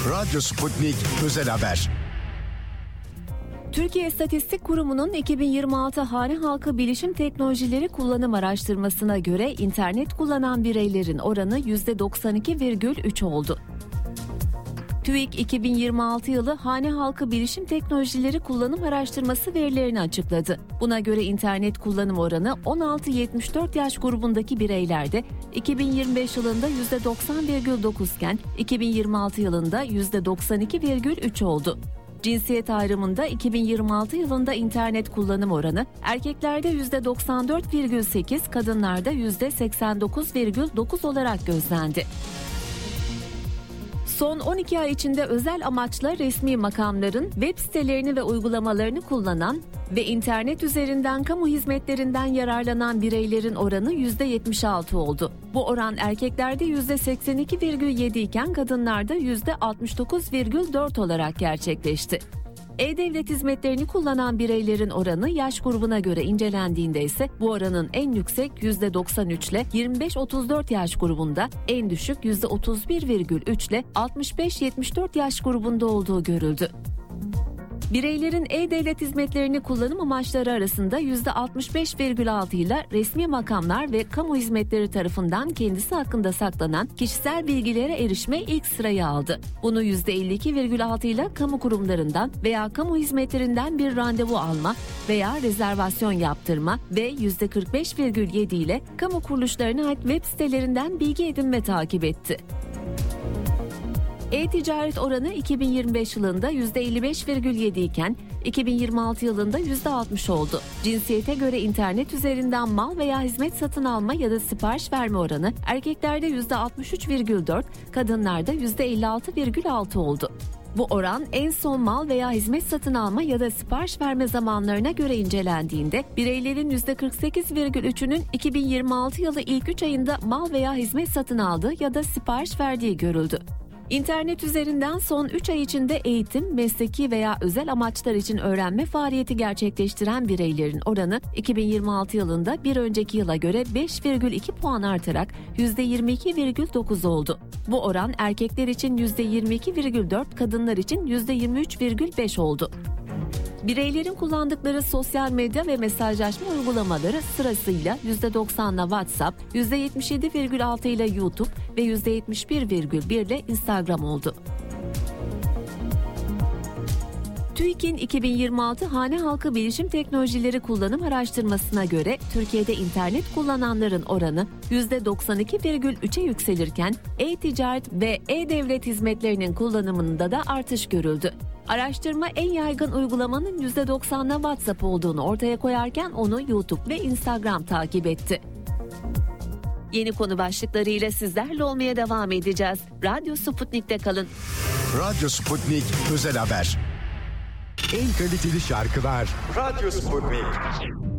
Radyo Sputnik Özel Haber. Türkiye İstatistik Kurumu'nun 2026 hane halkı bilişim teknolojileri kullanım araştırmasına göre internet kullanan bireylerin oranı %92,3 oldu. TÜİK 2026 yılı hane halkı bilişim teknolojileri kullanım araştırması verilerini açıkladı. Buna göre internet kullanım oranı 16-74 yaş grubundaki bireylerde 2025 yılında %90,9 iken 2026 yılında %92,3 oldu. Cinsiyet ayrımında 2026 yılında internet kullanım oranı erkeklerde %94,8, kadınlarda %89,9 olarak gözlendi. Son 12 ay içinde özel amaçla resmi makamların web sitelerini ve uygulamalarını kullanan ve internet üzerinden kamu hizmetlerinden yararlanan bireylerin oranı %76 oldu. Bu oran erkeklerde %82,7 iken kadınlarda %69,4 olarak gerçekleşti. E-Devlet hizmetlerini kullanan bireylerin oranı yaş grubuna göre incelendiğinde ise bu oranın en yüksek %93 ile 25-34 yaş grubunda, en düşük %31,3 ile 65-74 yaş grubunda olduğu görüldü. Bireylerin E-Devlet hizmetlerini kullanım amaçları arasında %65,6 ile resmi makamlar ve kamu hizmetleri tarafından kendisi hakkında saklanan kişisel bilgilere erişme ilk sırayı aldı. Bunu %52,6 ile kamu kurumlarından veya kamu hizmetlerinden bir randevu alma veya rezervasyon yaptırma ve %45,7 ile kamu kuruluşlarına ait web sitelerinden bilgi edinme takip etti. E-ticaret oranı 2025 yılında %55,7 iken 2026 yılında %60 oldu. Cinsiyete göre internet üzerinden mal veya hizmet satın alma ya da sipariş verme oranı erkeklerde %63,4, kadınlarda %56,6 oldu. Bu oran en son mal veya hizmet satın alma ya da sipariş verme zamanlarına göre incelendiğinde bireylerin %48,3'ünün 2026 yılı ilk 3 ayında mal veya hizmet satın aldığı ya da sipariş verdiği görüldü. İnternet üzerinden son 3 ay içinde eğitim, mesleki veya özel amaçlar için öğrenme faaliyeti gerçekleştiren bireylerin oranı 2026 yılında bir önceki yıla göre 5,2 puan artarak %22,9 oldu. Bu oran erkekler için %22,4, kadınlar için %23,5 oldu. Bireylerin kullandıkları sosyal medya ve mesajlaşma uygulamaları sırasıyla %90'la WhatsApp, %77,6 ile YouTube ve %71,1 ile Instagram oldu. TÜİK'in 2026 hane halkı bilişim teknolojileri kullanım araştırmasına göre Türkiye'de internet kullananların oranı %92,3'e yükselirken e-ticaret ve e-devlet hizmetlerinin kullanımında da artış görüldü. Araştırma en yaygın uygulamanın %90'la WhatsApp olduğunu ortaya koyarken onu YouTube ve Instagram takip etti. Yeni konu başlıklarıyla sizlerle olmaya devam edeceğiz. Radyo Sputnik'te kalın. Radyo Sputnik Özel Haber. En kaliteli şarkılar Radyo Sputnik.